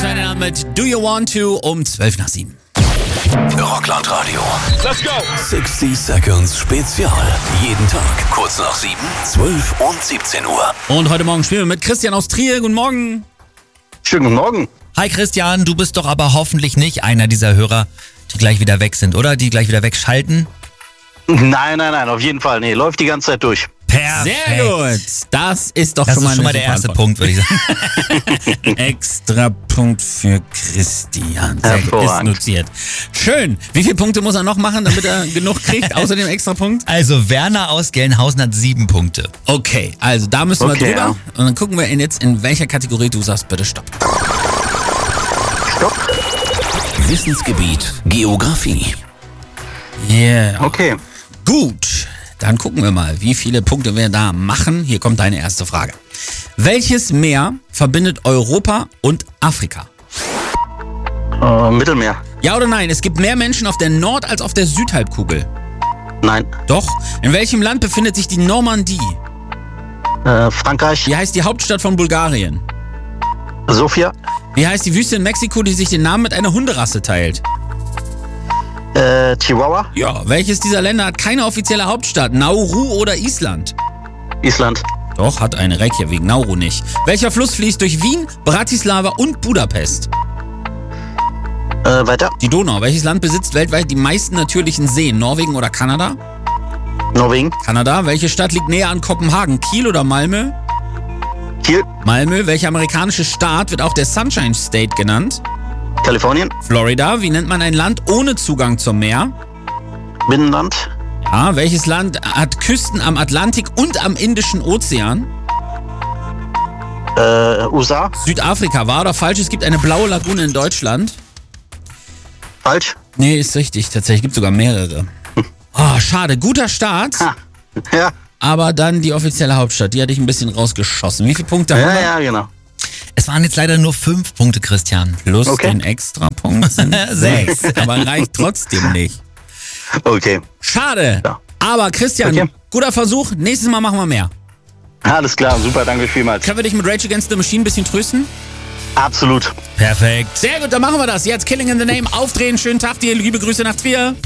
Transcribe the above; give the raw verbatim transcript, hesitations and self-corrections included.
Ferdinand mit Do You Want To um zwölf nach sieben. Rockland Radio. Let's go! sechzig Seconds Spezial. Jeden Tag kurz nach sieben, zwölf und siebzehn Uhr. Und heute Morgen spielen wir mit Christian aus Trier. Guten Morgen. Schönen guten Morgen. Hi Christian, du bist doch aber hoffentlich nicht einer dieser Hörer, die gleich wieder weg sind, oder? Die gleich wieder wegschalten? Nein, nein, nein, auf jeden Fall. Nee, läuft die ganze Zeit durch. Perfekt. Sehr gut. Das ist doch Das schon mal, ist schon mal eine der erste super Punkt, würde ich sagen. Antwort. Extra Punkt für Christian. Sehr gut, ist Hervorragend. notiert. Schön. Wie viele Punkte muss er noch machen, damit er genug kriegt, außer dem extra Punkt? Also Werner aus Gelnhausen hat sieben Punkte. Okay, also da müssen wir Okay, drüber. ja. Und dann gucken wir in jetzt, in welcher Kategorie du sagst, bitte stopp. Stopp. Wissensgebiet Geografie. Yeah. Okay. Gut, dann gucken wir mal, wie viele Punkte wir da machen. Hier kommt deine erste Frage. Welches Meer verbindet Europa und Afrika? Äh, Mittelmeer. Ja oder nein? Es gibt mehr Menschen auf der Nord- als auf der Südhalbkugel. Nein. Doch. In welchem Land befindet sich die Normandie? Äh, Frankreich. Wie heißt die Hauptstadt von Bulgarien? Sofia. Wie heißt die Wüste in Mexiko, die sich den Namen mit einer Hunderasse teilt? Äh, Chihuahua. Ja. Welches dieser Länder hat keine offizielle Hauptstadt? Nauru oder Island? Island. Doch, hat eine Reykjavik, Nauru nicht. Welcher Fluss fließt durch Wien, Bratislava und Budapest? Äh, weiter. Die Donau. Welches Land besitzt weltweit die meisten natürlichen Seen? Norwegen oder Kanada? Norwegen. Kanada. Welche Stadt liegt näher an Kopenhagen? Kiel oder Malmö? Kiel. Malmö. Welcher amerikanische Staat wird auch der Sunshine State genannt? Kalifornien. Florida. Wie nennt man ein Land ohne Zugang zum Meer? Binnenland. Ja. Welches Land hat Küsten am Atlantik und am Indischen Ozean? Äh, U S A. Südafrika. Wahr oder falsch? Es gibt eine blaue Lagune in Deutschland. Falsch. Nee, ist richtig. Tatsächlich gibt es sogar mehrere. Oh, schade. Guter Start. Ha. Ja. Aber dann die offizielle Hauptstadt. Die hatte ich ein bisschen rausgeschossen. Wie viele Punkte haben Ja, wir? ja, genau. Es waren jetzt leider nur fünf Punkte, Christian. Plus Okay. den Extrapunkt sind sechs. Aber reicht trotzdem nicht. Okay. Schade. Ja. Aber Christian, Okay. guter Versuch. Nächstes Mal machen wir mehr. Alles klar, super, danke vielmals. Können wir dich mit Rage Against the Machine ein bisschen trösten? Absolut. Perfekt. Sehr gut, dann machen wir das. Jetzt Killing in the Name aufdrehen. Schönen Tag dir. Liebe Grüße nach Trier.